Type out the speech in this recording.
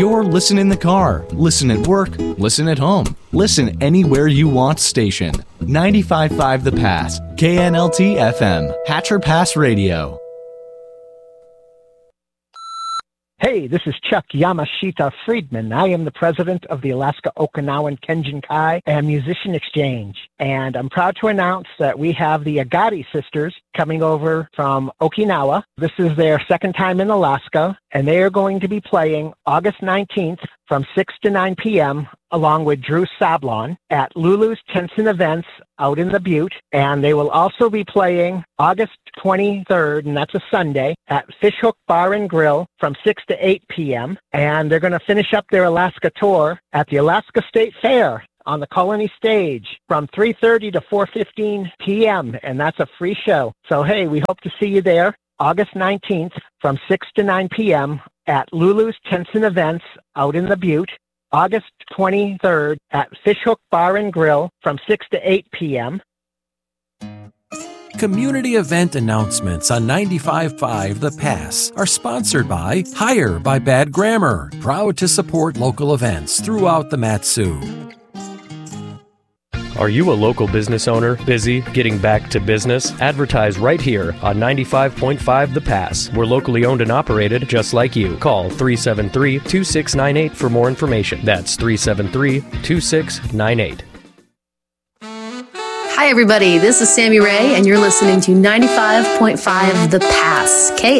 your listen in the car, listen at work, listen at home, listen anywhere you want station. 95.5 The Pass, KNLT FM, Hatcher Pass Radio. Hey, this is Chuck Yamashita Friedman. I am the president of the Alaska Okinawan Kenjin Kai and Musician Exchange. And I'm proud to announce that we have the Agati sisters coming over from Okinawa. This is their second time in Alaska, and they are going to be playing August 19th from 6 to 9 p.m. along with Drew Sablon at Lulu's Tents and Events out in the Butte. And they will also be playing August 23rd, and that's a Sunday, at Fishhook Bar and Grill from 6 to 8 p.m. And they're going to finish up their Alaska tour at the Alaska State Fair on the Colony Stage from 3:30 to 4:15 p.m. And that's a free show. So, hey, we hope to see you there August 19th from 6 to 9 p.m. at Lulu's Tents and Events out in the Butte. August 23rd at Fishhook Bar and Grill from 6 to 8 p.m. Community event announcements on 95.5 The Pass are sponsored by Hire by Bad Grammar, proud to support local events throughout the Mat-Su. Are you a local business owner, busy, getting back to business? Advertise right here on 95.5 The Pass. We're locally owned and operated just like you. Call 373-2698 for more information. That's 373-2698. Hi, everybody. This is Sammy Ray, and you're listening to 95.5 The Pass, KNLT